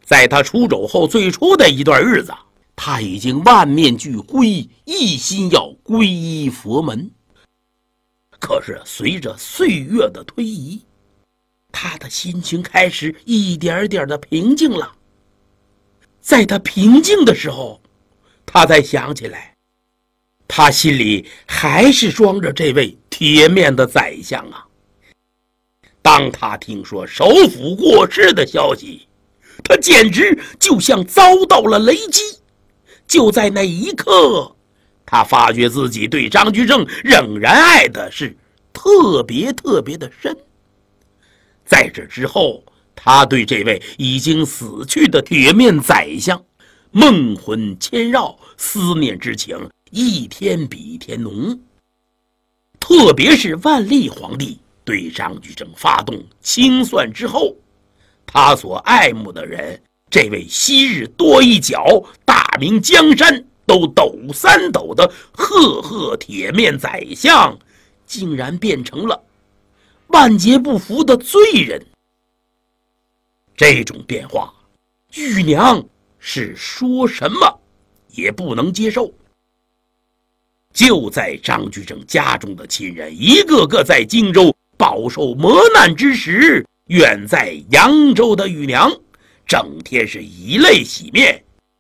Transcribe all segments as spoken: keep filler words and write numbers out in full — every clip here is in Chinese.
在他出走后最初的一段日子，他已经万念俱灰，一心要皈依佛门。可是随着岁月的推移，他的心情开始一点点的平静了。在他平静的时候，他才想起来，他心里还是装着这位铁面的宰相啊。当他听说首辅过世的消息，他简直就像遭到了雷击。就在那一刻，他发觉自己对张居正仍然爱的是特别特别的深。在这之后，他对这位已经死去的铁面宰相梦魂牵绕，思念之情一天比一天浓。特别是万历皇帝对张居正发动清算之后，他所爱慕的人，这位昔日多一脚大名江山都抖三抖的赫赫铁面宰相，竟然变成了万劫不复的罪人。这种变化，玉娘是说什么也不能接受。就在张居正家中的亲人一个个在荆州饱受磨难之时，远在扬州的玉娘整天是以泪洗面。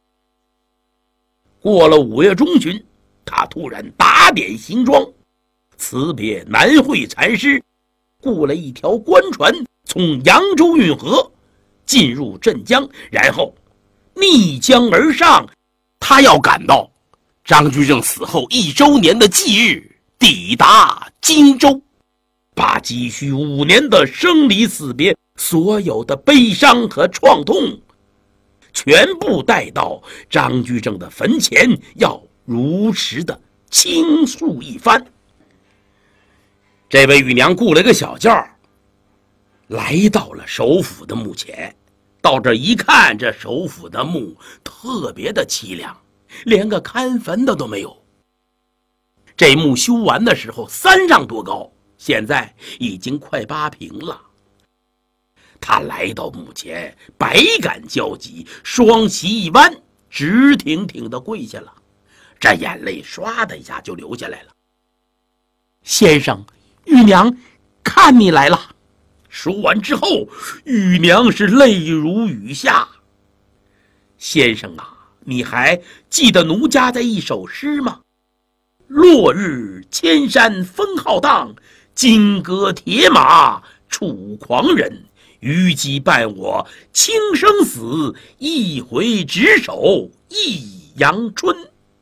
过了五月中旬，他突然打点行装，辞别南会禅师，雇了一条官船从扬州运河进入镇江，然后逆江而上。他要赶到张居正死后一周年的忌日，抵达荆州，把积蓄五年的生离死别，所有的悲伤和创痛全部带到张居正的坟前，要如实的倾诉一番。这位玉娘雇了个小轿，来到了首府的墓前。到这一看，这首府的墓特别的凄凉，连个看坟的都没有。这墓修完的时候三丈多高，现在已经快八平了。他来到墓前，百感交集，双膝一弯，直挺挺地跪下了，这眼泪唰的一下就流下来了。先生，玉娘看你来了。说完之后，玉娘是泪如雨下。先生啊，你还记得奴家的一首诗吗？落日千山风浩荡，金戈铁马楚狂人，虞姬伴我轻生死，一回执手一阳春。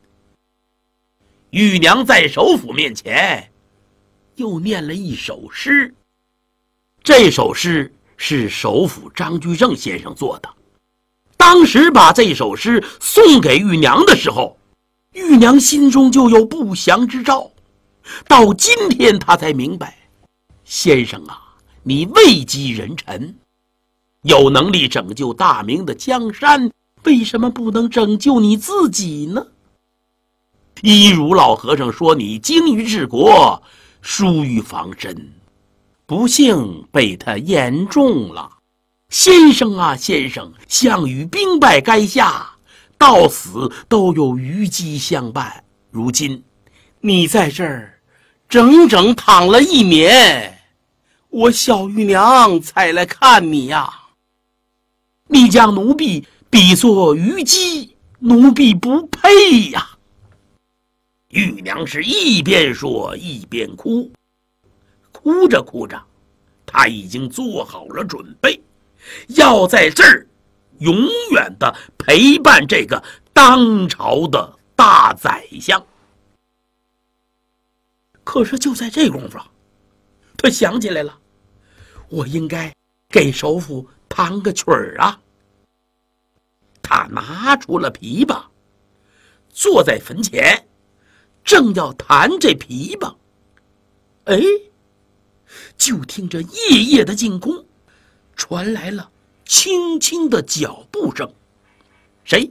玉娘在首府面前又念了一首诗，这首诗是首辅张居正先生做的。当时把这首诗送给玉娘的时候，玉娘心中就有不祥之兆。到今天她才明白，先生啊，你位极人臣，有能力拯救大明的江山，为什么不能拯救你自己呢？一如老和尚说，你精于治国，疏于防身，不幸被他言中了。先生啊先生，项羽兵败垓下，到死都有虞姬相伴，如今你在这儿整整躺了一年，我小玉娘才来看你呀。你将奴婢比作虞姬，奴婢不配呀。玉娘是一边说一边哭，哭着哭着，她已经做好了准备，要在这儿永远的陪伴这个当朝的大宰相。可是就在这功夫，他想起来了，我应该给首辅弹个曲儿啊。他拿出了琵琶，坐在坟前，正要弹这琵琶，哎，就听着夜夜的静空传来了轻轻的脚步声。谁？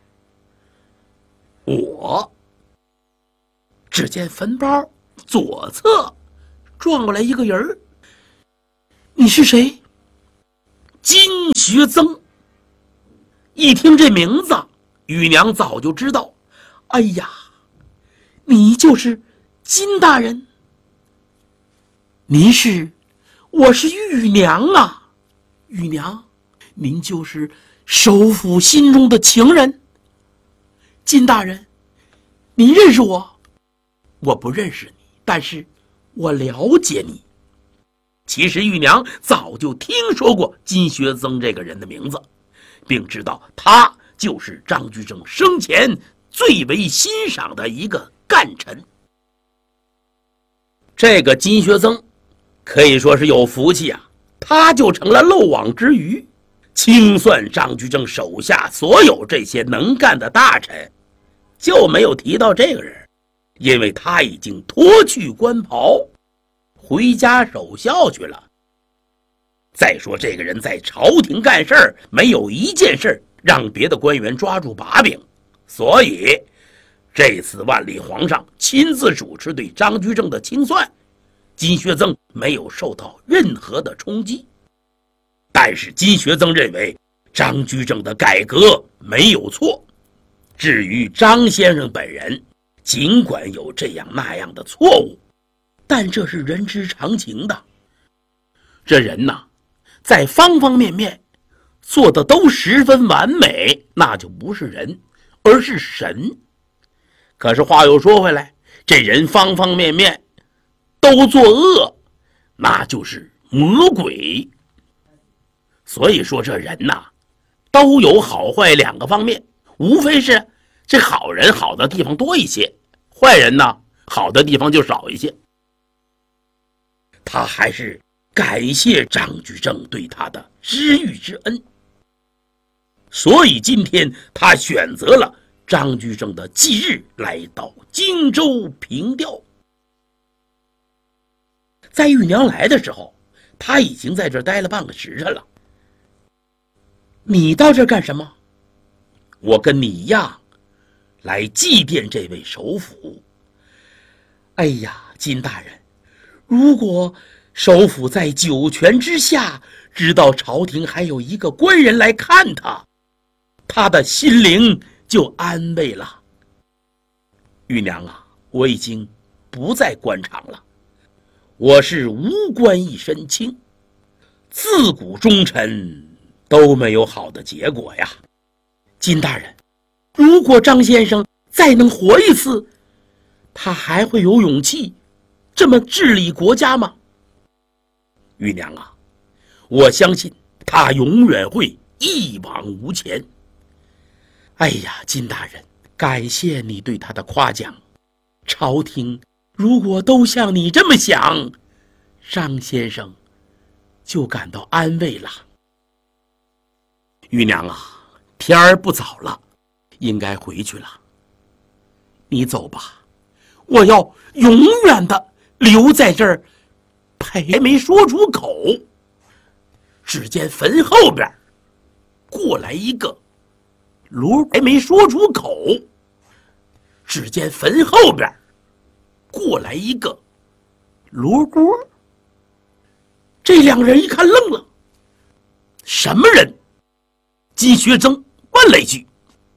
我。只见坟包左侧撞过来一个人儿。你是谁？金学曾。 一听这名字，玉娘早就知道，哎呀，你就是金大人。您是？我是玉娘啊。玉娘，您就是首府心中的情人。金大人，您认识我？我不认识你，但是我了解你。其实玉娘早就听说过金学曾这个人的名字，并知道他就是张居正生前最为欣赏的一个干臣。这个金学曾可以说是有福气啊，他就成了漏网之鱼，清算张居正手下所有这些能干的大臣，就没有提到这个人，因为他已经脱去官袍回家守孝去了。再说这个人在朝廷干事儿，没有一件事让别的官员抓住把柄，所以这次万历皇上亲自主持对张居正的清算，金学曾没有受到任何的冲击。但是金学曾认为张居正的改革没有错，至于张先生本人，尽管有这样那样的错误，但这是人之常情的。这人呐，在方方面面做的都十分完美，那就不是人，而是神。可是话又说回来，这人方方面面都作恶，那就是魔鬼。所以说这人呐，都有好坏两个方面，无非是这好人好的地方多一些，坏人呢好的地方就少一些。他还是感谢张居正对他的知遇之恩，所以今天他选择了张居正的忌日来到荆州凭吊。在玉娘来的时候，他已经在这儿待了半个时辰了。你到这儿干什么？我跟你一样来祭奠这位首辅。哎呀，金大人，如果首辅在九泉之下知道朝廷还有一个官人来看他，他的心灵就安慰了。玉娘啊，我已经不在官场了，我是无官一身轻，自古忠臣都没有好的结果呀。金大人，如果张先生再能活一次，他还会有勇气这么治理国家吗？玉娘啊，我相信他永远会一往无前。哎呀，金大人，感谢你对他的夸奖。朝廷如果都像你这么想，张先生就感到安慰了。玉娘啊，天儿不早了，应该回去了。你走吧，我要永远的留在这儿陪。没说出口，只见坟后边过来一个罗，还没说出口，只见坟后边过来一个罗锅。这两人一看愣了，什么人？金学曾问了一句。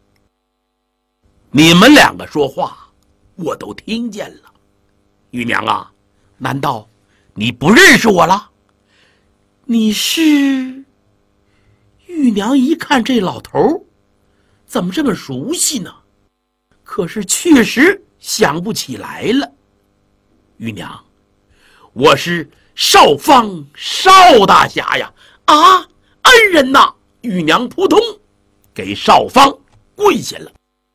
你们两个说话我都听见了。玉娘啊，难道你不认识我了？你是？玉娘一看这老头怎么这么熟悉呢？可是确实想不起来了。玉娘，我是少方邵大侠呀！啊，恩人呐！玉娘扑通给少方跪下了。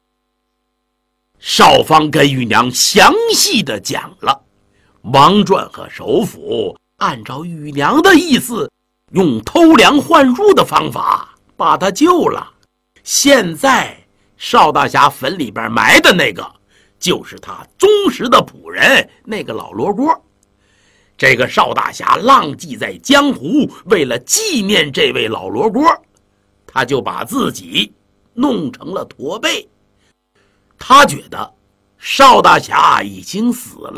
少方跟玉娘详细的讲了王传和首辅按照玉娘的意思，用偷梁换柱的方法把他救了。现在邵大侠坟里边埋的那个，就是他忠实的仆人那个老罗锅。这个邵大侠浪迹在江湖，为了纪念这位老罗锅，他就把自己弄成了驼背。他觉得邵大侠已经死了，